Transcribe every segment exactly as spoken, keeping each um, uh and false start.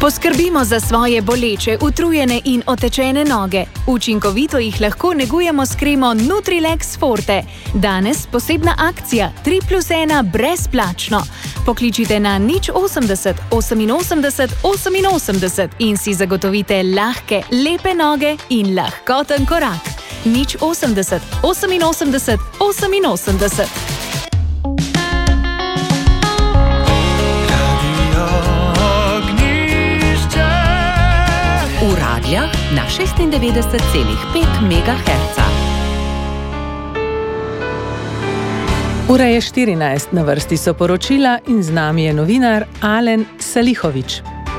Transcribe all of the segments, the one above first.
Poskrbimo za svoje boleče, utrujene in otečene noge. Učinkovito jih lahko negujemo s kremo Nutrilex Forte. Danes posebna akcija tri plus ena brezplačno. Pokličite na nič osemdeset oseminosemdeset oseminosemdeset in si zagotovite lahke, lepe noge in lahkoten korak. nič osemdeset oseminosemdeset oseminosemdeset. Na šestindevetdeset celih pet megaherca. Ura je štirinajst, na vrsti so poročila in z nami je novinar Alen Salihović.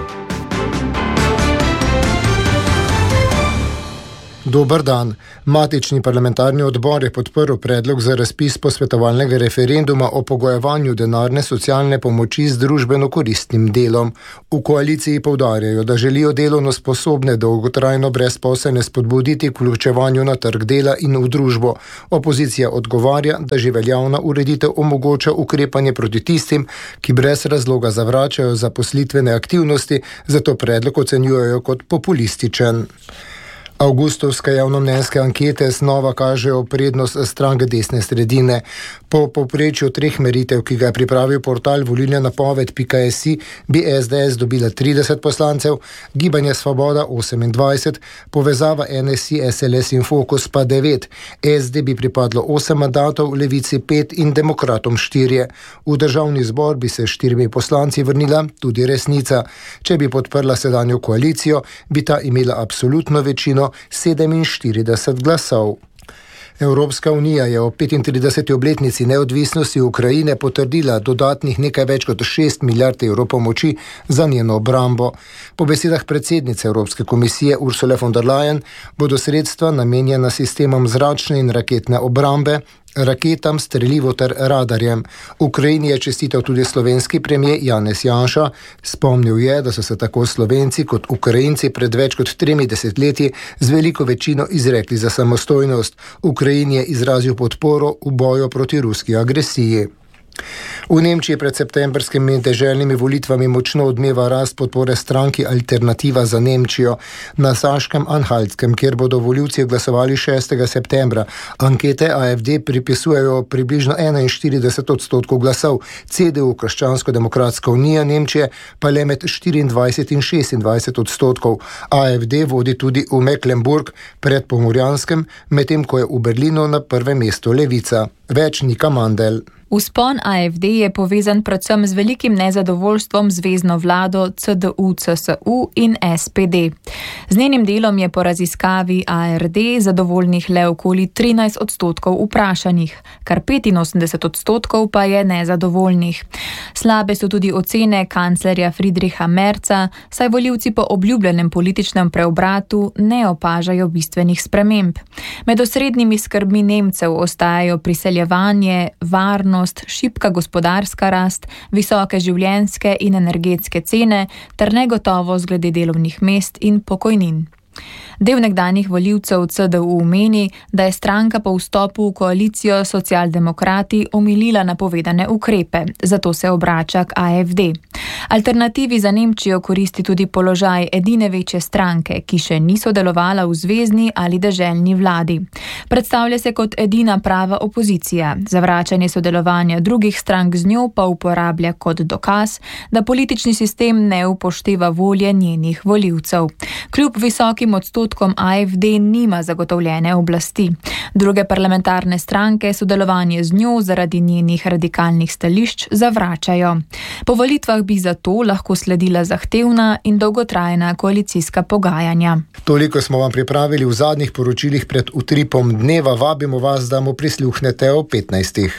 Dober dan. Matični parlamentarni odbor je podprl predlog za razpis posvetovalnega referenduma o pogojevanju denarne socialne pomoči z družbeno koristnim delom. V koaliciji poudarjajo, da želijo delovno sposobne dolgotrajno brezposelne spodbuditi k vključevanju na trg dela in v družbo. Opozicija odgovarja, da že veljavna ureditev omogoča ukrepanje proti tistim, ki brez razloga zavračajo zaposlitvene aktivnosti, zato predlog ocenjujejo kot populističen. Avgustovske javnomnenjske ankete znova kažejo prednost stranke desne sredine. Po povprečju treh meritev, ki ga je pripravil portal volilna napoved pika si, bi es de es dobila trideset poslancev, Gibanje Svoboda osemindvajset, povezava en es i, es el es in Fokus pa devet. es de bi pripadlo osem mandatov, Levici pet in Demokratom štirje. V državni zbor bi se s štirimi poslanci vrnila tudi Resnica. Če bi podprla sedanjo koalicijo, bi ta imela absolutno večino sedeminštirideset glasov. Evropska unija je o petintrideseti obletnici neodvisnosti Ukrajine potrdila dodatnih nekaj več kot šest milijard evrov pomoči za njeno obrambo. Po besedah predsednice Evropske komisije Ursule von der Leyen bodo sredstva namenjena sistemom zračne in raketne obrambe, raketam, strelivu ter radarjem. Ukrajini je čestital tudi slovenski premier Janez Janša. Spomnil je, da so se tako Slovenci kot Ukrajinci pred več kot tremi desetletji z veliko večino izrekli za samostojnost. Ukrajini je izrazil podporo v boju proti ruski agresiji. V Nemčiji pred septembrskimi deželnimi volitvami močno odmeva rast podpore stranki Alternativa za Nemčijo. Na Saškem Anhaltskem, kjer bodo volivci glasovali šestega septembra, ankete a ef de pripisujejo približno enainštirideset odstotkov glasov, ce de u, Krščansko-demokratska unija Nemčije, pa le med štiriindvajset in šestindvajset odstotkov. a ef de vodi tudi v Mecklenburg pred Pomorjanskem, medtem ko je v Berlinu na prvem mestu Levica. Več Nika Mandel. Vzpon a ef de je povezan predvsem z velikim nezadovoljstvom zvezno vlado ce de u ce es u in es pe de. Z njenim delom je po raziskavi a er de zadovoljnih le okoli trinajst odstotkov vprašanih, kar petinosemdeset odstotkov pa je nezadovoljnih. Slabe so tudi ocene kanclerja Friedricha Merza, saj volivci po obljubljenem političnem preobratu ne opažajo bistvenih sprememb. Med osrednjimi skrbmi Nemcev ostajajo priseljevanje, varnost, šibka gospodarska rast, visoke življenjske in energetske cene ter negotovost glede delovnih mest in pokojnin. Del nekdanjih volivcev ce de u meni, da je stranka po vstopu v koalicijo Socialdemokrati omilila napovedane ukrepe, zato se obrača k a ef de. Alternativi za Nemčijo koristi tudi položaj edine večje stranke, ki še ni sodelovala v zvezni ali deželni vladi. Predstavlja se kot edina prava opozicija, zavračanje sodelovanja drugih strank z njo pa uporablja kot dokaz, da politični sistem ne upošteva volje njenih volivcev. Kljub visokim odstotkom a ef de nima zagotovljene oblasti. Druge parlamentarne stranke sodelovanje z njo zaradi njenih radikalnih stališč zavračajo. Po volitvah bi zato lahko sledila zahtevna in dolgotrajna koalicijska pogajanja. Toliko smo vam pripravili v zadnjih poročilih pred utripom dneva. Vabimo vas, da mu prisluhnete o petnajstih.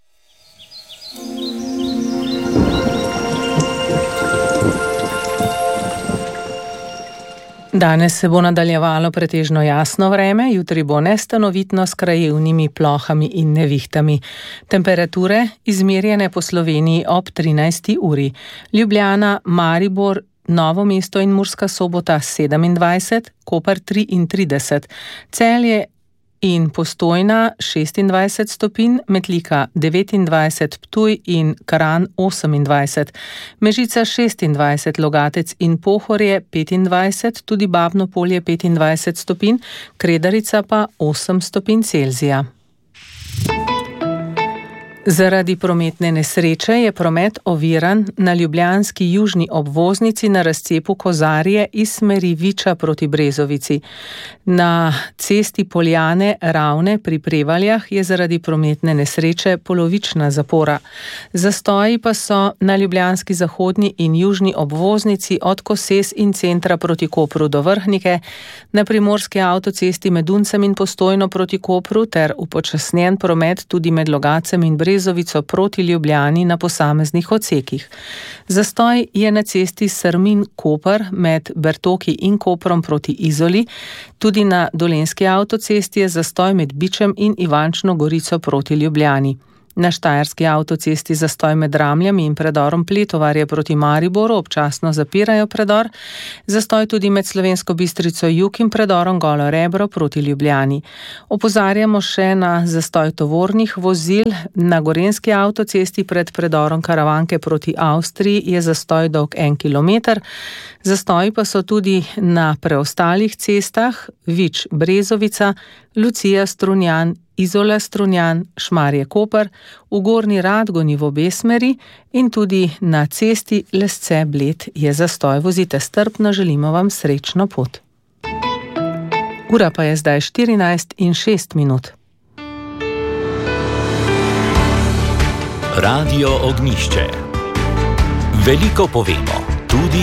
Danes se bo nadaljevalo pretežno jasno vreme, jutri bo nestanovitno s krajevnimi plohami in nevihtami. Temperature izmerjene po Sloveniji ob trinajsti uri. Ljubljana, Maribor, Novo mesto in Murska Sobota sedemindvajset, Koper triintrideset, Celje in Postojna šestindvajset stopinj, Metlika devetindvajset, Ptuj in Kranj osemindvajset, Mežica šestindvajset, Logatec in Pohorje petindvajset, tudi Babno Polje petindvajset stopinj, Kredarica pa osem stopinj Celzija. Zaradi prometne nesreče je promet oviran na ljubljanski južni obvoznici na razcepu Kozarje iz smeri Viča proti Brezovici. Na cesti Poljane Ravne pri Prevaljah je zaradi prometne nesreče polovična zapora. Zastoji pa so na ljubljanski zahodni in južni obvoznici od Koses in centra proti Kopru do Vrhnike, na primorski avtocesti med Duncem in Postojno proti Kopru ter upočasnjen promet tudi med Logacem in Brezovico Brezovico proti Ljubljani na posameznih odsekih. Zastoj je na cesti Srmin-Koper med Bertoki in Koprom proti Izoli, tudi na Dolenjski avtocesti je zastoj med Bičem in Ivančno Gorico proti Ljubljani. Na štajerski avtocesti zastoj med Ramljami in predorom Pletovarje proti Mariboru občasno zapirajo predor, zastoj tudi med Slovensko Bistrico jug in predorom Golo Rebro proti Ljubljani. Opozarjamo še na zastoj tovornih vozil. Na gorenjski avtocesti pred predorom Karavanke proti Avstriji je zastoj dolg en kilometer. Zastoji pa so tudi na preostalih cestah Vič Brezovica, Lucija Strunjan, Izola Strunjan, Šmarje Koper, v Gornji Radgoni v obe smeri in tudi na cesti Lesce Bled je zastoj. Vozite strpno, želimo vam srečno pot. Ura pa je zdaj štirinajst in šest minut. Radio Ognjišče. Veliko povemo, tudi